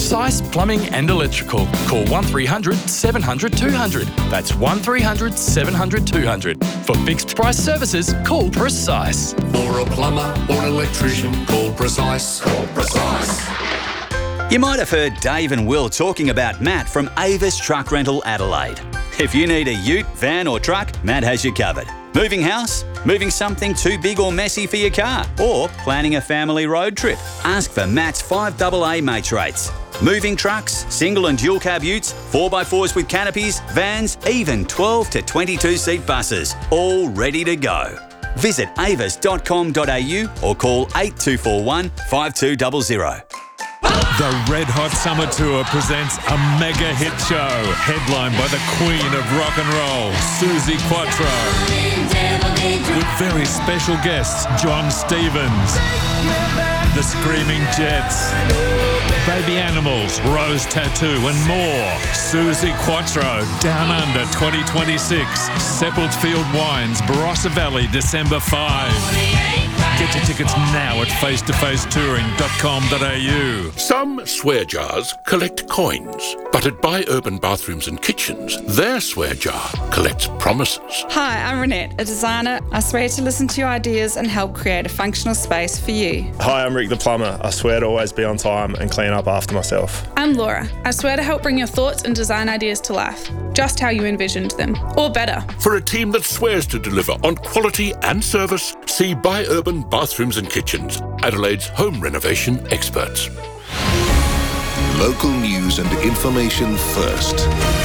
Precise Plumbing and Electrical. Call 1300 700 200. That's 1300 700 200. For fixed price services, call Precise. For a plumber or an electrician, call Precise. Call Precise. You might have heard Dave and Will talking about Matt from Avis Truck Rental Adelaide. If you need a ute, van or truck, Matt has you covered. Moving house? Moving something too big or messy for your car? Or planning a family road trip? Ask for Matt's 5AA mates rates. Moving trucks, single and dual cab utes, 4x4s with canopies, vans, even 12 to 22 seat buses. All ready to go. Visit avis.com.au or call 8241 5200. The Red Hot Summer Tour presents a mega hit show headlined by the Queen of Rock and Roll, Suzi Quatro, with very special guests John Stevens, the Screaming Jets, Baby Animals, Rose Tattoo and more. Suzi Quatro, Down Under 2026, Seppeltfield Wines, Barossa Valley, December 5. Get your tickets now at facetofacetouring.com.au. Some swear jars collect coins, but at Buy Urban Bathrooms and Kitchens, their swear jar collects promises. Hi, I'm Renette, a designer. I swear to listen to your ideas and help create a functional space for you. Hi, I'm Rick the plumber. I swear to always be on time and clean up after myself. I'm Laura. I swear to help bring your thoughts and design ideas to life, just how you envisioned them, or better. For a team that swears to deliver on quality and service, see Buy Urban Bathrooms and Kitchens, Adelaide's home renovation experts. Local news and information first.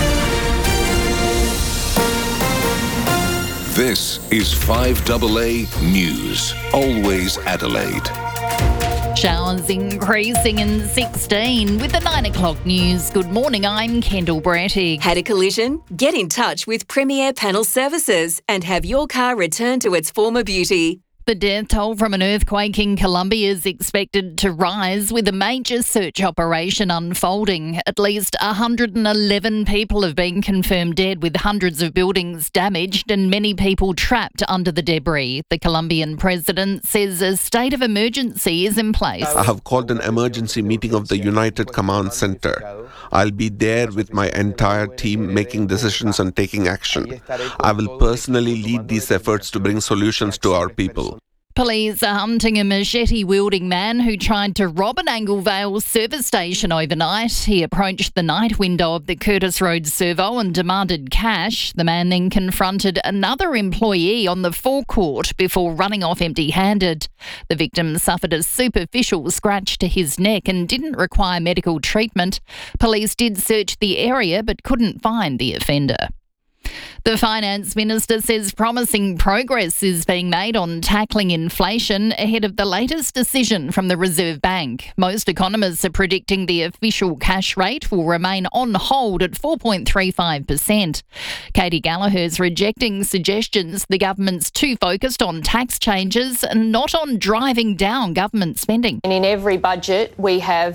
This is 5AA News, always Adelaide. Showers increasing in 16 with the 9 o'clock news. Good morning, I'm Kendall Brattig. Had a collision? Get in touch with Premier Panel Services and have your car returned to its former beauty. The death toll from an earthquake in Colombia is expected to rise with a major search operation unfolding. At least 111 people have been confirmed dead, with hundreds of buildings damaged and many people trapped under the debris. The Colombian president says a state of emergency is in place. I have called an emergency meeting of the United Command Center. I'll be there with my entire team making decisions and taking action. I will personally lead these efforts to bring solutions to our people. Police are hunting a machete-wielding man who tried to rob an Anglevale service station overnight. He approached the night window of the Curtis Road servo and demanded cash. The man then confronted another employee on the forecourt before running off empty-handed. The victim suffered a superficial scratch to his neck and didn't require medical treatment. Police did search the area but couldn't find the offender. The Finance Minister says promising progress is being made on tackling inflation ahead of the latest decision from the Reserve Bank. Most economists are predicting the official cash rate will remain on hold at 4.35%. Katie Gallagher's rejecting suggestions the government's too focused on tax changes and not on driving down government spending. And in every budget we have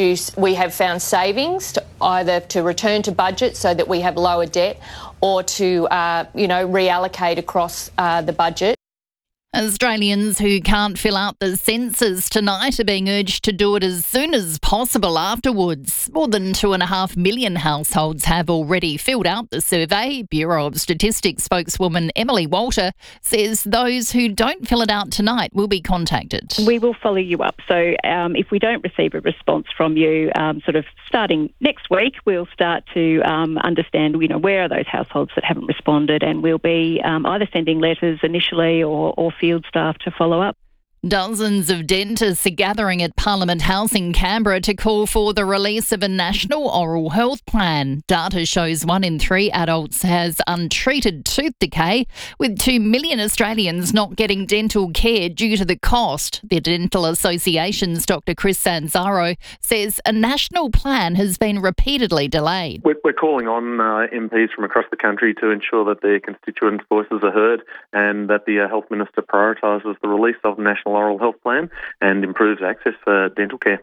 found savings either to return to budget so that we have lower debt or to reallocate across the budget. Australians who can't fill out the census tonight are being urged to do it as soon as possible afterwards. More than 2.5 million households have already filled out the survey. Bureau of Statistics spokeswoman Emily Walter says those who don't fill it out tonight will be contacted. We will follow you up. So if we don't receive a response from you sort of starting next week, we'll start to understand, where are those households that haven't responded, and we'll be either sending letters initially or field staff to follow up. Dozens of dentists are gathering at Parliament House in Canberra to call for the release of a national oral health plan. Data shows 1 in 3 adults has untreated tooth decay, with 2 million Australians not getting dental care due to the cost. The Dental Association's Dr Chris Sanzaro says a national plan has been repeatedly delayed. We're calling on MPs from across the country to ensure that their constituents' voices are heard and that the Health Minister prioritises the release of the National Oral Health Plan and improves access for dental care.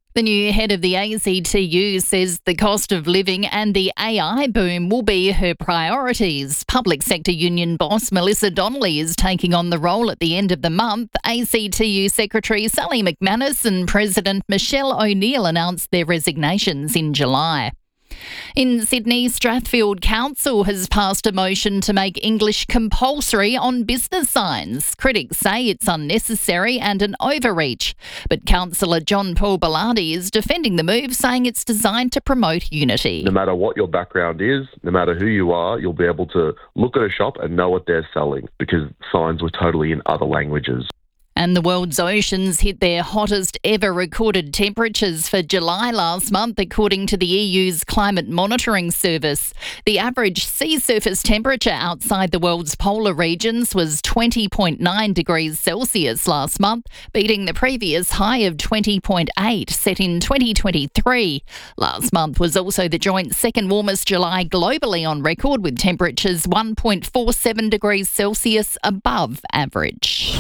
The new head of the ACTU says the cost of living and the AI boom will be her priorities. Public sector union boss Melissa Donnelly is taking on the role at the end of the month. ACTU Secretary Sally McManus and President Michelle O'Neill announced their resignations in July. In Sydney, Strathfield Council has passed a motion to make English compulsory on business signs. Critics say it's unnecessary and an overreach, but Councillor John Paul Bellardi is defending the move, saying it's designed to promote unity. No matter what your background is, no matter who you are, you'll be able to look at a shop and know what they're selling because signs were totally in other languages. And the world's oceans hit their hottest ever recorded temperatures for July last month, according to the EU's Climate Monitoring Service. The average sea surface temperature outside the world's polar regions was 20.9 degrees Celsius last month, beating the previous high of 20.8 set in 2023. Last month was also the joint second warmest July globally on record, with temperatures 1.47 degrees Celsius above average.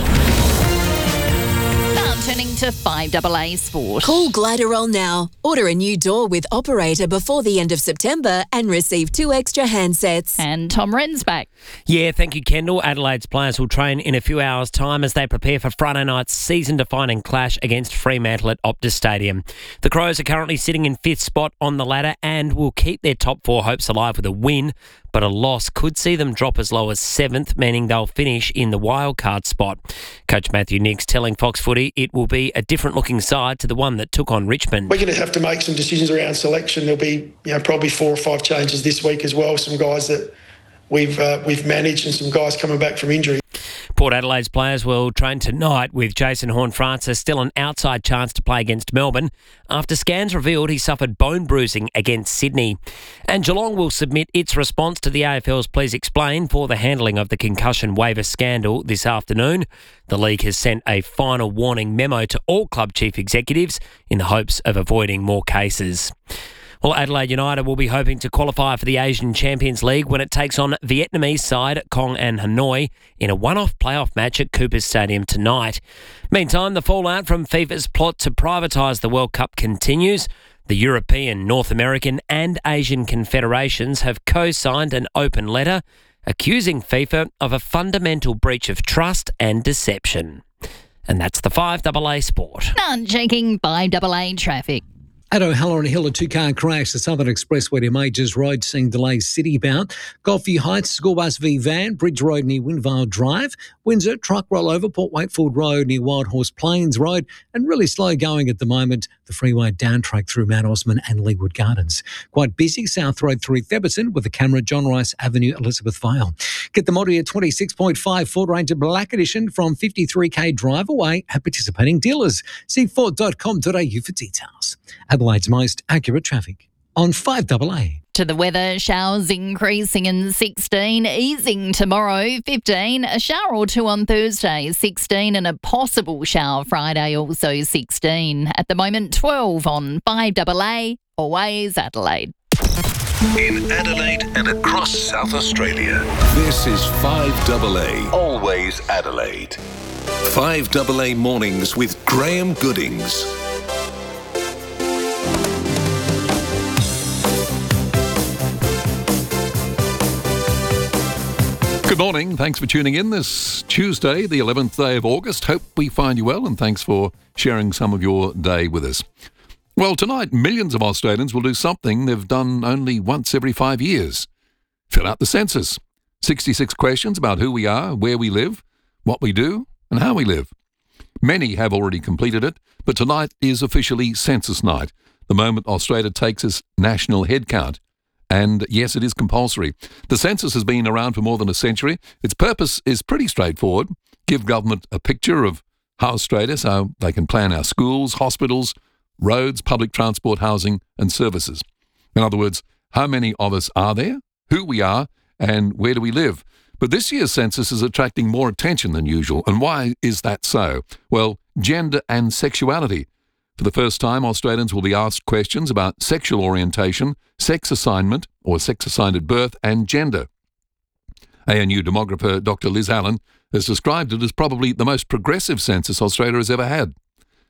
Turning to 5AA Sport. Call Gliderol now. Order a new door with operator before the end of September and receive 2 extra handsets. And Tom Wren's back. Yeah, thank you, Kendall. Adelaide's players will train in a few hours' time as they prepare for Friday night's season-defining clash against Fremantle at Optus Stadium. The Crows are currently sitting in 5th spot on the ladder and will keep their top 4 hopes alive with a win, but a loss could see them drop as low as 7th, meaning they'll finish in the wildcard spot. Coach Matthew Nicks telling Fox Footy it will be a different-looking side to the one that took on Richmond. We're going to have to make some decisions around selection. There'll be, probably 4 or 5 changes this week as well. Some guys that we've managed and some guys coming back from injury. Port Adelaide's players will train tonight with Jason Horne-Francis still an outside chance to play against Melbourne after scans revealed he suffered bone bruising against Sydney. And Geelong will submit its response to the AFL's Please Explain for the handling of the concussion waiver scandal this afternoon. The league has sent a final warning memo to all club chief executives in the hopes of avoiding more cases. Well, Adelaide United will be hoping to qualify for the Asian Champions League when it takes on Vietnamese side Kong An Hanoi in a one-off playoff match at Cooper Stadium tonight. Meantime, the fallout from FIFA's plot to privatise the World Cup continues. The European, North American and Asian confederations have co-signed an open letter accusing FIFA of a fundamental breach of trust and deception. And that's the 5AA Sport. Checking 5AA traffic. At O'Halloran Hill, a 2-car crash. The Southern Expressway to Majors Road seeing delays city-bound. Golfview Heights, school bus v van. Bridge Road near Windvale Drive. Windsor, truck rollover. Port Wakefield Road near Wild Horse Plains Road. And really slow going at the moment, the freeway down track through Mount Osman and Leawood Gardens. Quite busy, South Road through Theberton with the camera John Rice Avenue, Elizabeth Vale. Get the Model Year 26.5 Ford Ranger Black Edition from 53k drive away at participating dealers. See Ford.com.au for details. Adelaide's most accurate traffic on 5AA. To the weather, showers increasing in 16, easing tomorrow 15, a shower or two on Thursday 16 and a possible shower Friday also 16. At the moment 12 on 5AA, always Adelaide. In Adelaide and across South Australia, this is 5AA, always Adelaide. 5AA Mornings with Graham Goodings. Good morning. Thanks for tuning in this Tuesday, the 11th day of August. Hope we find you well, and thanks for sharing some of your day with us. Well, tonight, millions of Australians will do something they've done only once every 5 years. Fill out the census. 66 questions about who we are, where we live, what we do, and how we live. Many have already completed it, but tonight is officially Census Night, the moment Australia takes its national head count. And yes, it is compulsory. The census has been around for more than a century. Its purpose is pretty straightforward. Give government a picture of how Australia, so they can plan our schools, hospitals, roads, public transport, housing and services. In other words, how many of us are there, who we are, and where do we live? But this year's census is attracting more attention than usual. And why is that so? Well, gender and sexuality. For the first time, Australians will be asked questions about sexual orientation, sex assignment or sex assigned at birth, and gender. ANU demographer Dr. Liz Allen has described it as probably the most progressive census Australia has ever had.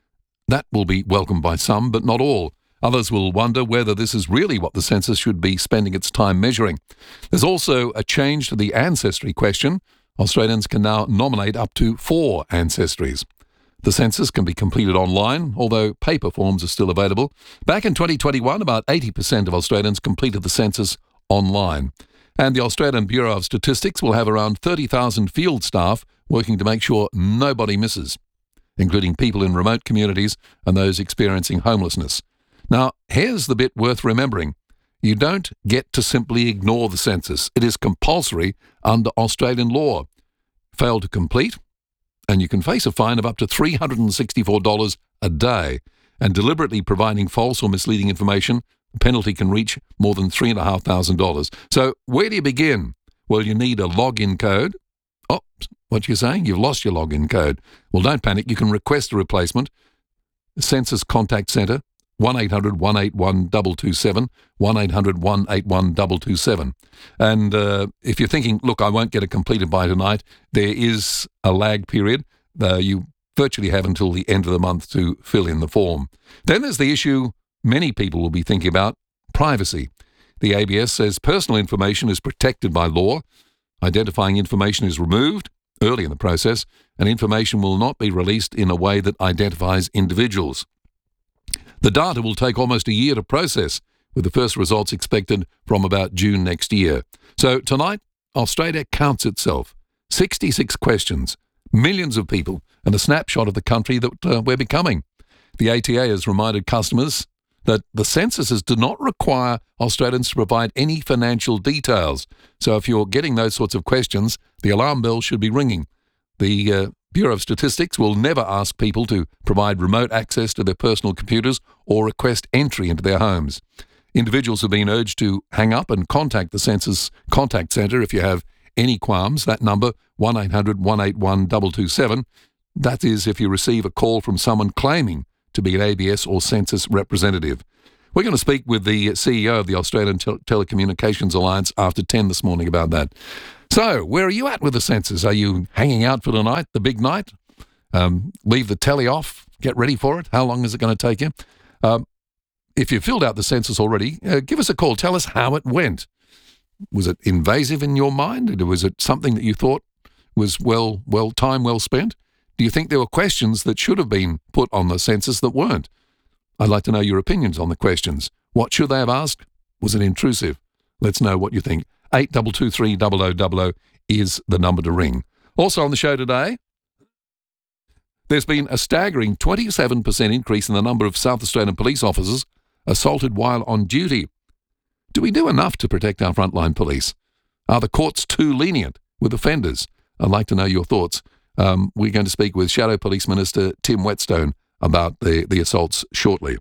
that will be welcomed by some, but not all. Others will wonder whether this is really what the census should be spending its time measuring. There's also a change to the ancestry question. Australians can now nominate up to 4 ancestries. The census can be completed online, although paper forms are still available. Back in 2021, about 80% of Australians completed the census online. And the Australian Bureau of Statistics will have around 30,000 field staff working to make sure nobody misses, including people in remote communities and those experiencing homelessness. Now, here's the bit worth remembering. You don't get to simply ignore the census. It is compulsory under Australian law. Fail to complete, and you can face a fine of up to $364 a day. And deliberately providing false or misleading information, the penalty can reach more than $3,500. So where do you begin? Well, you need a login code. Oh, what you're saying? You've lost your login code. Well, don't panic. You can request a replacement. The Census Contact Centre, 1-800-181-227, 1-800-181-227. And if you're thinking, look, I won't get it completed by tonight, there is a lag period. You virtually have until the end of the month to fill in the form. Then there's the issue many people will be thinking about, privacy. The ABS says personal information is protected by law. Identifying information is removed early in the process, and information will not be released in a way that identifies individuals. The data will take almost a year to process, with the first results expected from about June next year. So tonight, Australia counts itself. 66 questions, millions of people, and a snapshot of the country that we're becoming. The ATA has reminded customers that the censuses do not require Australians to provide any financial details. So if you're getting those sorts of questions, the alarm bell should be ringing. The Bureau of Statistics will never ask people to provide remote access to their personal computers or request entry into their homes. Individuals have been urged to hang up and contact the Census Contact Centre if you have any qualms. That number, 1-800-181-227. That is if you receive a call from someone claiming to be an ABS or census representative. We're going to speak with the CEO of the Australian Telecommunications Alliance after 10 this morning about that. So, where are you at with the census? Are you hanging out for tonight, the big night? Leave the telly off, get ready for it? How long is it going to take you? If you filled out the census already, give us a call. Tell us how it went. Was it invasive in your mind? Was it something that you thought was time well spent? Do you think there were questions that should have been put on the census that weren't? I'd like to know your opinions on the questions. What should they have asked? Was it intrusive? Let's know what you think. 8223 is the number to ring. Also on the show today, there's been a staggering 27% increase in the number of South Australian police officers assaulted while on duty. Do we do enough to protect our frontline police? Are the courts too lenient with offenders? I'd like to know your thoughts. We're going to speak with Shadow Police Minister Tim Whetstone about the assaults shortly.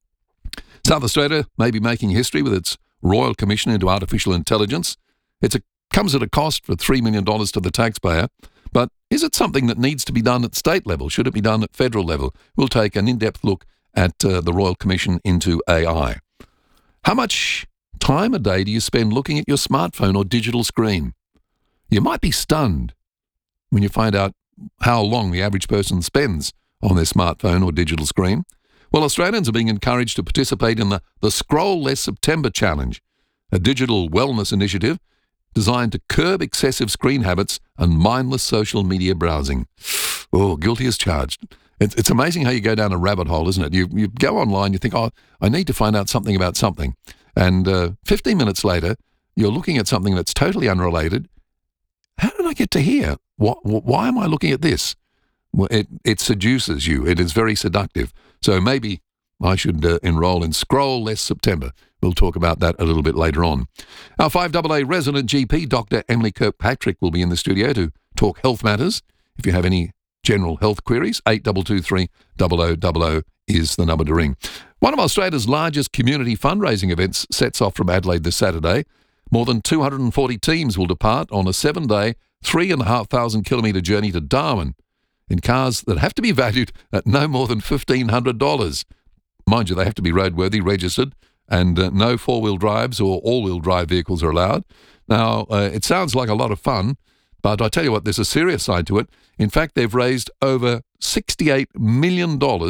South Australia may be making history with its Royal Commission into Artificial Intelligence. It comes at a cost for $3 million to the taxpayer. But is it something that needs to be done at state level? Should it be done at federal level? We'll take an in-depth look at the Royal Commission into AI. How much time a day do you spend looking at your smartphone or digital screen? You might be stunned when you find out how long the average person spends on their smartphone or digital screen. Well, Australians are being encouraged to participate in the Scroll Less September Challenge, a digital wellness initiative designed to curb excessive screen habits and mindless social media browsing. Oh, guilty as charged. It's amazing how you go down a rabbit hole, isn't it? You go online, you think, oh, I need to find out something about something. And 15 minutes later, you're looking at something that's totally unrelated. How did I get to here? Why am I looking at this? Well, it seduces you. It is very seductive. So maybe I should enroll in Scroll Less September. We'll talk about that a little bit later on. Our 5AA resident GP, Dr. Emily Kirkpatrick, will be in the studio to talk health matters. If you have any general health queries, 8223 0000 is the number to ring. One of Australia's largest community fundraising events sets off from Adelaide this Saturday. More than 240 teams will depart on a 7-day, 3,500 kilometre journey to Darwin in cars that have to be valued at no more than $1,500. Mind you, they have to be roadworthy, registered, and no four-wheel drives or all-wheel drive vehicles are allowed. Now, it sounds like a lot of fun, but I tell you what, there's a serious side to it. In fact, they've raised over $68 million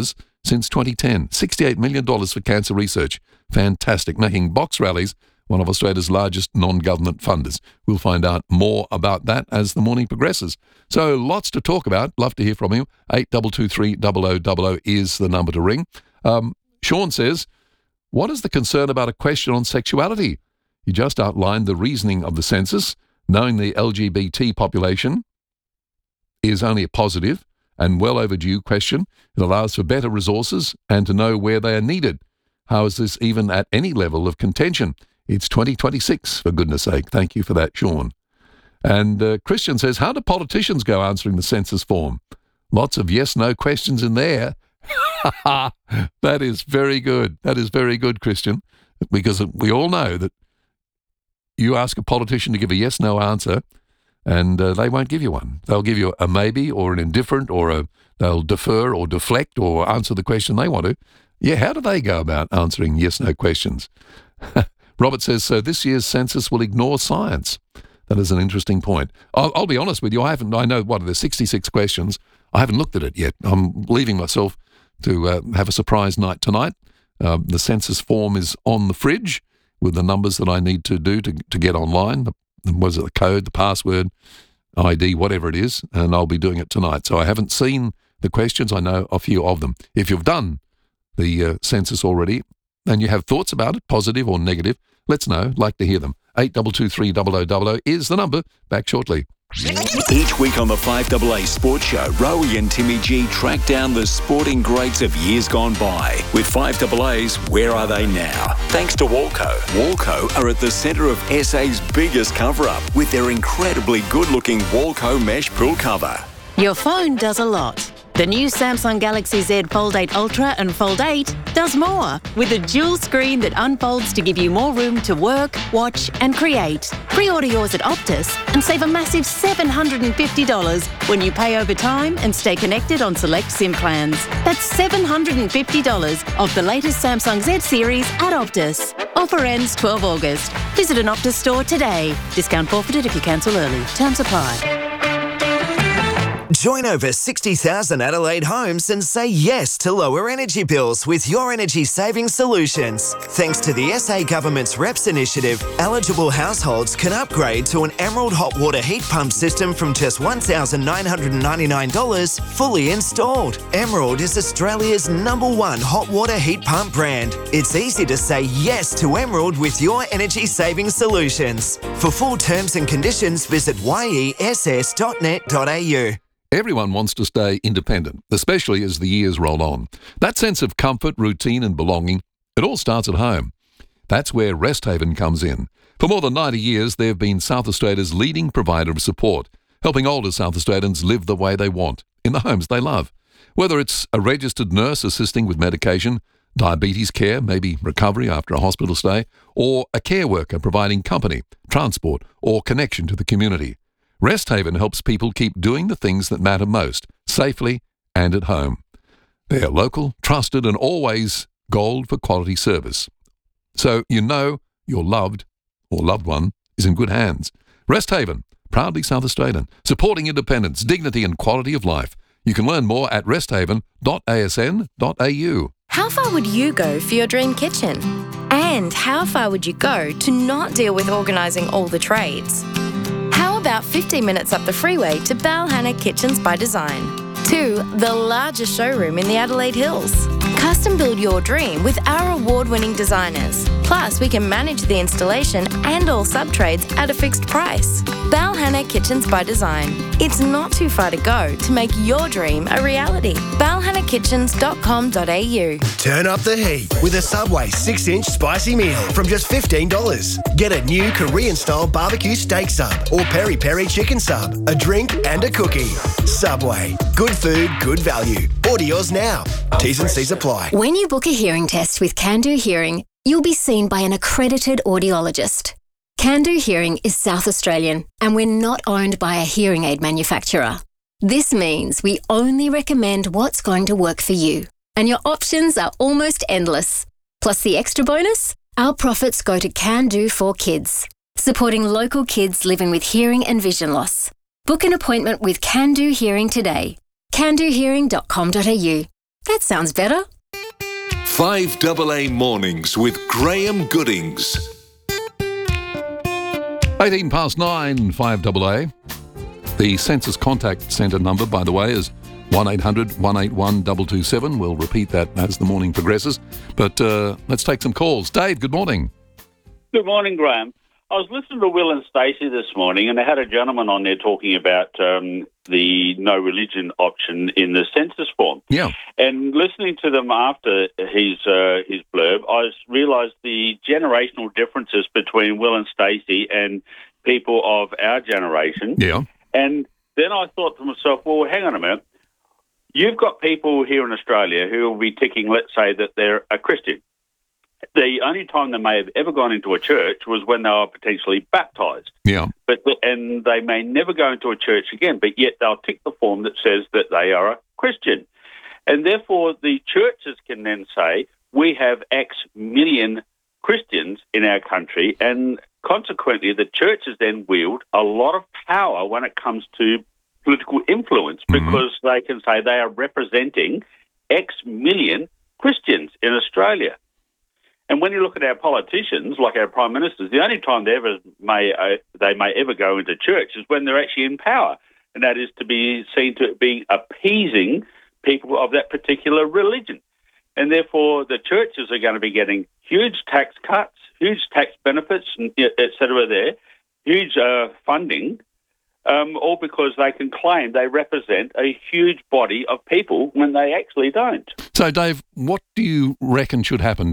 since 2010. $68 million for cancer research. Fantastic. Making Box Rallies one of Australia's largest non-government funders. We'll find out more about that as the morning progresses. So lots to talk about. Love to hear from you. 8223 0000 is the number to ring. Sean says, what is the concern about a question on sexuality? You just outlined the reasoning of the census. Knowing the LGBT population is only a positive and well overdue question. It allows for better resources and to know where they are needed. How is this even at any level of contention? It's 2026, for goodness sake. Thank you for that, Sean. And Christian says, how do politicians go answering the census form? Lots of yes-no questions in there. That is very good. That is very good, Christian, because we all know that you ask a politician to give a yes-no answer and they won't give you one. They'll give you a maybe or an indifferent or they'll defer or deflect or answer the question they want to. Yeah, how do they go about answering yes-no questions? Robert says, so this year's census will ignore science. That is an interesting point. I'll be honest with you, I know, there's 66 questions. I haven't looked at it yet. I'm leaving myself to have a surprise night tonight. The census form is on the fridge with the numbers that I need to do to get online. The code, the password, ID, whatever it is, and I'll be doing it tonight. So I haven't seen the questions. I know a few of them. If you've done the census already and you have thoughts about it, positive or negative, let's know. Like to hear them. 8223 0000 is the number. Back shortly. Each week on the 5AA Sports Show, Rowie and Timmy G track down the sporting greats of years gone by. With 5AA's Where Are They Now? Thanks to Walco. Walco are at the centre of SA's biggest cover-up with their incredibly good-looking Walco mesh pool cover. Your phone does a lot. The new Samsung Galaxy Z Fold 8 Ultra and Fold 8 does more, with a dual screen that unfolds to give you more room to work, watch and create. Pre-order yours at Optus and save a massive $750 when you pay over time and stay connected on select SIM plans. That's $750 off the latest Samsung Z series at Optus. Offer ends 12 August. Visit an Optus store today. Discount forfeited if you cancel early. Terms apply. Join over 60,000 Adelaide homes and say yes to lower energy bills with your energy saving solutions. Thanks to the SA Government's REPS initiative, eligible households can upgrade to an Emerald hot water heat pump system from just $1,999 fully installed. Emerald is Australia's #1 hot water heat pump brand. It's easy to say yes to Emerald with your energy saving solutions. For full terms and conditions, visit yess.net.au. Everyone wants to stay independent, especially as the years roll on. That sense of comfort, routine and belonging, it all starts at home. That's where Resthaven comes in. For more than 90 years, they've been South Australia's leading provider of support, helping older South Australians live the way they want, in the homes they love. Whether it's a registered nurse assisting with medication, diabetes care, maybe recovery after a hospital stay, or a care worker providing company, transport or connection to the community. Resthaven helps people keep doing the things that matter most, safely and at home. They're local, trusted and always gold for quality service. So you know your loved or loved one is in good hands. Resthaven, proudly South Australian, supporting independence, dignity and quality of life. You can learn more at resthaven.asn.au. How far would you go for your dream kitchen? And how far would you go to not deal with organising all the trades? How about 15 minutes up the freeway to Balhanna Kitchens by Design? 2, the largest showroom in the Adelaide Hills. Custom build your dream with our award-winning designers. Plus, we can manage the installation and all sub-trades at a fixed price. Balhanna Kitchens by Design. It's not too far to go to make your dream a reality. balhannakitchens.com.au. Turn up the heat with a Subway 6-inch spicy meal from just $15. Get a new Korean-style barbecue steak sub or peri-peri chicken sub, a drink and a cookie. Subway. Good food, good value. Order yours now. T's and C's apply. When you book a hearing test with Can Do Hearing, you'll be seen by an accredited audiologist. Can Do Hearing is South Australian, and we're not owned by a hearing aid manufacturer. This means we only recommend what's going to work for you, and your options are almost endless. Plus the extra bonus, our profits go to Can Do for Kids, supporting local kids living with hearing and vision loss. Book an appointment with Can Do Hearing today. CanDoHearing.com.au. That sounds better. 5AA Mornings with Graham Goodings. 18 past 9, 5AA. The Census Contact Centre number, by the way, is 1800 181 227. We'll repeat that as the morning progresses. But let's take some calls. Dave, good morning. Good morning, Graham. I was listening to Will and Stacey this morning, and they had a gentleman on there talking about the no religion option in the census form. Yeah. And listening to them after his blurb, I realised the generational differences between Will and Stacey and people of our generation. Yeah. And then I thought to myself, well, hang on a minute. You've got people here in Australia who will be ticking, let's say, that they're a Christian. The only time they may have ever gone into a church was when they were potentially baptised. Yeah. And they may never go into a church again, but yet they'll tick the form that says that they are a Christian. And therefore, the churches can then say, we have X million Christians in our country, and consequently, the churches then wield a lot of power when it comes to political influence, because they can say they are representing X million Christians in Australia. And when you look at our politicians, like our prime ministers, the only time they may ever go into church is when they're actually in power, and that is to be seen to be appeasing people of that particular religion. And therefore, the churches are going to be getting huge tax cuts, huge tax benefits, et cetera there, huge funding, all because they can claim they represent a huge body of people when they actually don't. So, Dave, what do you reckon should happen?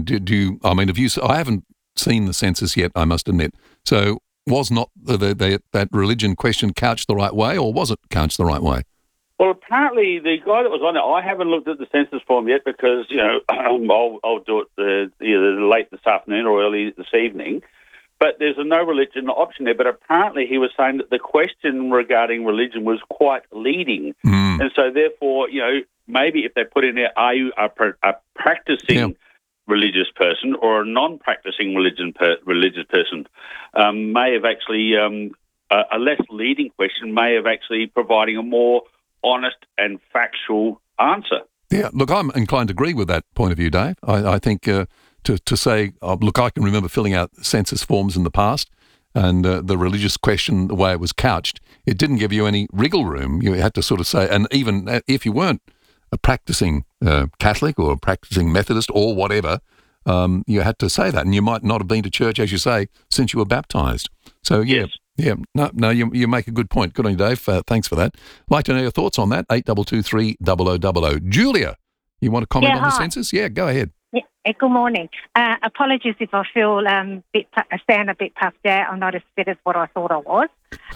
I haven't seen the census yet, I must admit. So was not that religion question couched the right way, or was it couched the right way? Well, apparently the guy that was on it, I haven't looked at the census form yet because, I'll do it either late this afternoon or early this evening. But there's a no religion option there. But apparently he was saying that the question regarding religion was quite leading. And so therefore, maybe if they put in there, are you a practicing religious person or a non-practicing religious person, may have actually, a less leading question may have actually providing a more honest and factual answer. Yeah, look, I'm inclined to agree with that point of view, Dave. I think to say, look, I can remember filling out census forms in the past, and the religious question, the way it was couched, it didn't give you any wriggle room. You had to sort of say, and even if you weren't a practicing Catholic or a practicing Methodist or whatever, you had to say that, and you might not have been to church, as you say, since you were baptised. So, yes. No, you make a good point. Good on you, Dave. Thanks for that. I'd like to know your thoughts on that. 8223 0000. Julia, you want to comment on the census? Yeah, go ahead. Yeah, good morning. Apologies if I feel sound a bit puffed out. I'm not as fit as what I thought I was.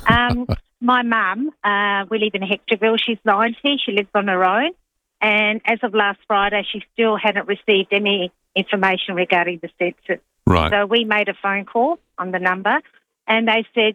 My mum, we live in Hectorville. She's 90. She lives on her own. And as of last Friday, she still hadn't received any information regarding the census. Right. So we made a phone call on the number. And they said,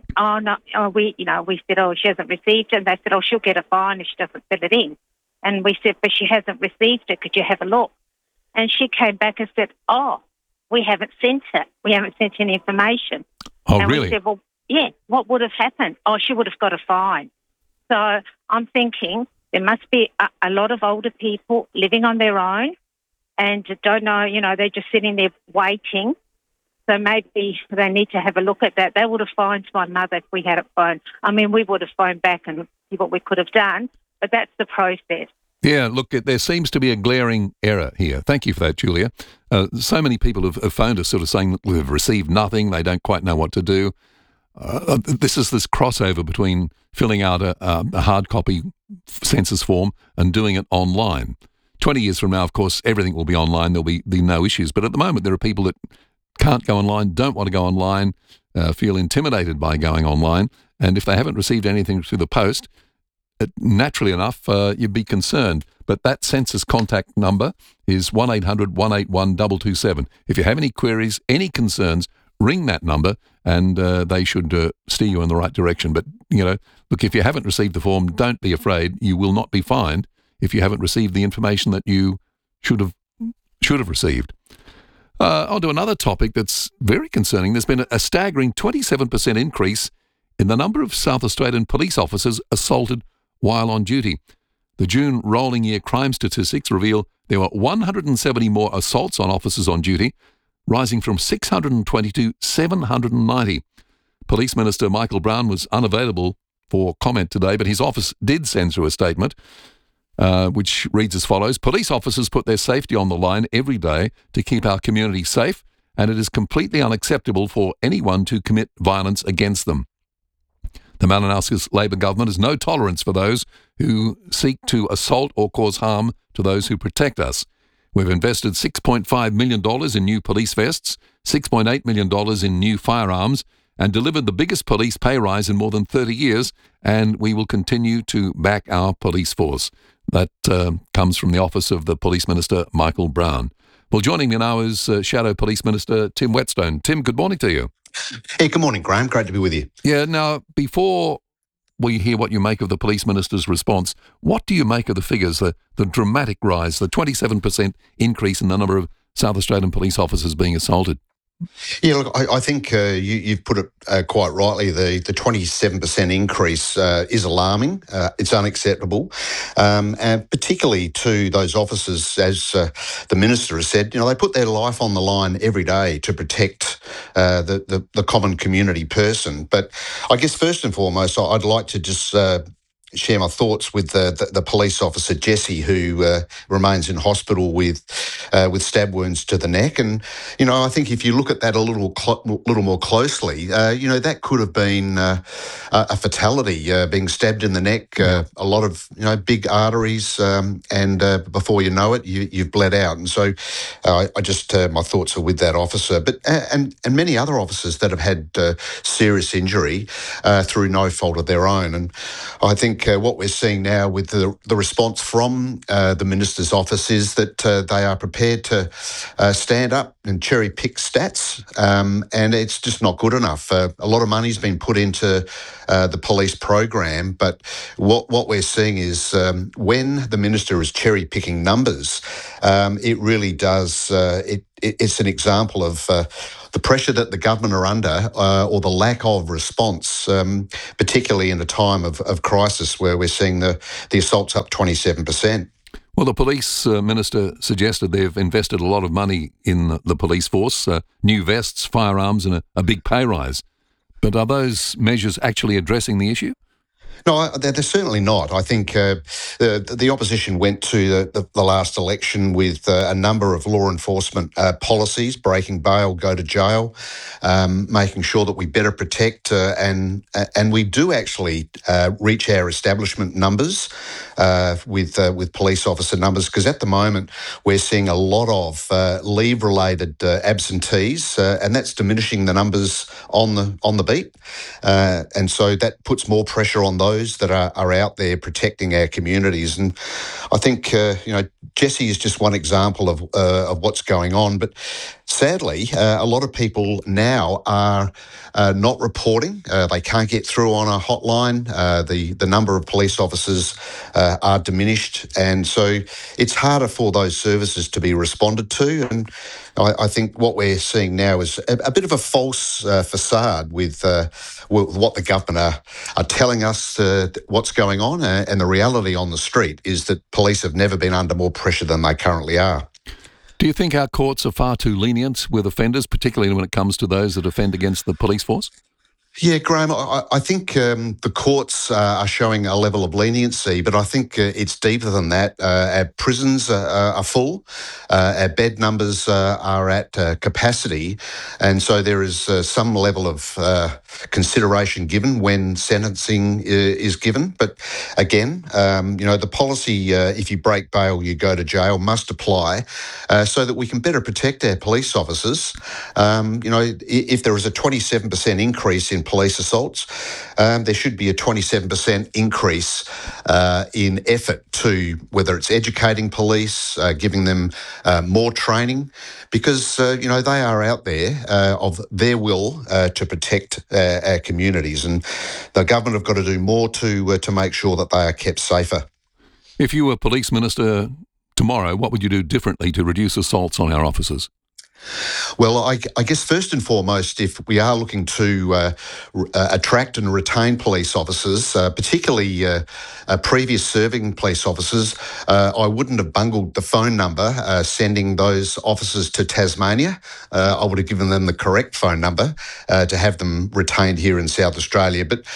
we said, she hasn't received it. And they said, she'll get a fine if she doesn't fill it in. And we said, but she hasn't received it. Could you have a look? And she came back and said, we haven't sent it. We haven't sent any information. Oh, and really? We said, well, yeah, what would have happened? She would have got a fine. So I'm thinking there must be a lot of older people living on their own and don't know, they're just sitting there waiting. So maybe they need to have a look at that. They would have phoned my mother if we had a phone. I mean, we would have phoned back and see what we could have done, but that's the process. Yeah, look, there seems to be a glaring error here. Thank you for that, Julia. So many people have phoned us sort of saying that we've received nothing, they don't quite know what to do. This is this crossover between filling out a hard copy census form and doing it online. 20 years from now, of course, everything will be online. There'll be no issues. But at the moment, there are people that can't go online, don't want to go online, feel intimidated by going online. And if they haven't received anything through the post, naturally enough, you'd be concerned. But that census contact number is 1800 181 227. If you have any queries, any concerns, ring that number and they should steer you in the right direction. But, look, if you haven't received the form, don't be afraid. You will not be fined if you haven't received the information that you should have received. On to another topic that's very concerning. There's been a staggering 27% increase in the number of South Australian police officers assaulted while on duty. The June rolling year crime statistics reveal there were 170 more assaults on officers on duty, rising from 620 to 790. Police Minister Michael Brown was unavailable for comment today, but his office did send through a statement which reads as follows: Police officers put their safety on the line every day to keep our community safe, and it is completely unacceptable for anyone to commit violence against them. The Malinowskis Labor government has no tolerance for those who seek to assault or cause harm to those who protect us. We've invested $6.5 million in new police vests, $6.8 million in new firearms, and delivered the biggest police pay rise in more than 30 years, and we will continue to back our police force. That comes from the office of the Police Minister, Michael Brown. Well, joining me now is Shadow Police Minister Tim Whetstone. Tim, good morning to you. Hey, good morning, Graham. Great to be with you. Yeah, now, before we hear what you make of the Police Minister's response, what do you make of the figures, the dramatic rise, the 27% increase in the number of South Australian police officers being assaulted? Yeah, look, I think you've put it quite rightly. The 27% increase is alarming. It's unacceptable, and particularly to those officers, as the Minister has said, they put their life on the line every day to protect the common community person. But I guess first and foremost, I'd like to just share my thoughts with the police officer Jesse, who remains in hospital with stab wounds to the neck. And I think if you look at that a little more closely, that could have been a fatality, being stabbed in the neck. A lot of big arteries, and before you know it, you've bled out. And so, I just my thoughts are with that officer, but and many other officers that have had serious injury through no fault of their own. And I think what we're seeing now with the response from the Minister's office is that they are prepared to stand up and cherry pick stats, and it's just not good enough. A lot of money's been put into the police program, but what we're seeing is when the Minister is cherry picking numbers, it really does. It's an example of the pressure that the government are under, or the lack of response, particularly in a time of crisis where we're seeing the assaults up 27%. Well, the Police Minister suggested they've invested a lot of money in the police force, new vests, firearms and a big pay rise. But are those measures actually addressing the issue? No, they're certainly not. I think the opposition went to the last election with a number of law enforcement policies: breaking bail, go to jail, making sure that we better protect, and we do actually reach our establishment numbers with police officer numbers, because at the moment we're seeing a lot of leave-related absentees, and that's diminishing the numbers on the beat, and so that puts more pressure on those that are out there protecting our communities. And I think Jesse is just one example of what's going on. But sadly, a lot of people now are not reporting. They can't get through on a hotline. The number of police officers are diminished, and so it's harder for those services to be responded to. And I think what we're seeing now is a bit of a false facade with what the government are telling us what's going on, and the reality on the street is that police have never been under more pressure than they currently are. Do you think our courts are far too lenient with offenders, particularly when it comes to those that offend against the police force? Yeah, Graham, I think the courts are showing a level of leniency, but I think it's deeper than that. Our prisons are full, our bed numbers are at capacity, and so there is some level of consideration given when sentencing is given. But again, the policy, if you break bail, you go to jail, must apply so that we can better protect our police officers. If there is a 27% increase in police assaults, there should be a 27% increase in effort to, whether it's educating police, giving them more training, because they are out there of their will to protect our communities, and the government have got to do more to make sure that they are kept safer. If you were Police Minister tomorrow, what would you do differently to reduce assaults on our officers? Well, I guess first and foremost, if we are looking to attract and retain police officers, particularly previous serving police officers, I wouldn't have bungled the phone number sending those officers to Tasmania. I would have given them the correct phone number to have them retained here in South Australia. But,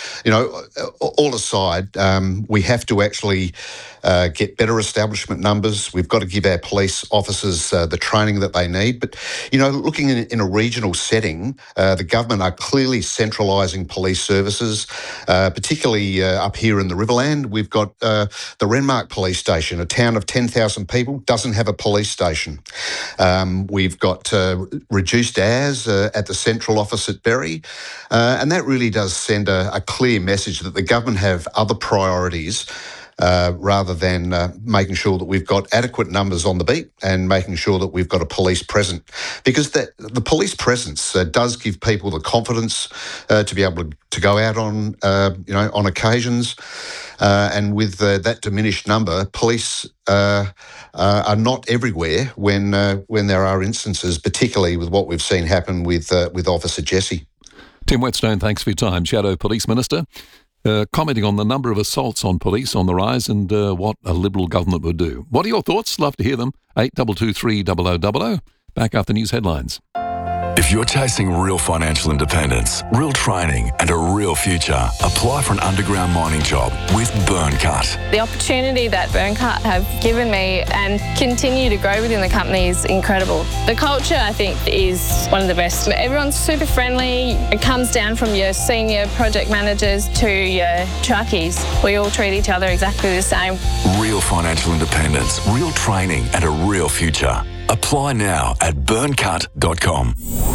all aside, we have to actually get better establishment numbers. We've got to give our police officers the training that they need. But, looking in a regional setting, the government are clearly centralising police services, particularly up here in the Riverland. We've got the Renmark Police Station, a town of 10,000 people, doesn't have a police station. We've got reduced hours at the central office at Berry, and that really does send a clear message that the government have other priorities rather than making sure that we've got adequate numbers on the beat and making sure that we've got a police present. Because the police presence does give people the confidence to be able to go out on, on occasions. And with that diminished number, police are not everywhere when there are instances, particularly with what we've seen happen with Officer Jesse. Tim Whetstone, thanks for your time. Shadow Police Minister. Commenting on the number of assaults on police on the rise and what a Liberal government would do. What are your thoughts? Love to hear them. 8223 0000. Back after news headlines. If you're chasing real financial independence, real training and a real future, apply for an underground mining job with Burncut. The opportunity that Burncut have given me and continue to grow within the company is incredible. The culture, I think, is one of the best. Everyone's super friendly. It comes down from your senior project managers to your truckies. We all treat each other exactly the same. Real financial independence, real training and a real future. Apply now at burncut.com.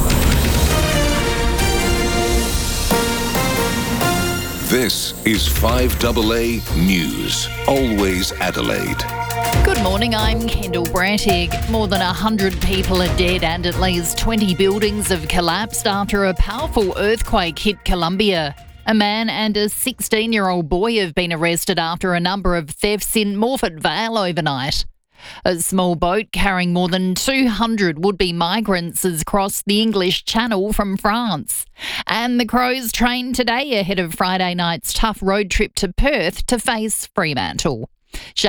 This is 5AA News. Always Adelaide. Good morning, I'm Kendall Brattig. More than 100 people are dead and at least 20 buildings have collapsed after a powerful earthquake hit Colombia. A man and a 16-year-old boy have been arrested after a number of thefts in Morphett Vale overnight. A small boat carrying more than 200 would-be migrants has crossed the English Channel from France. And the Crows trained today ahead of Friday night's tough road trip to Perth to face Fremantle.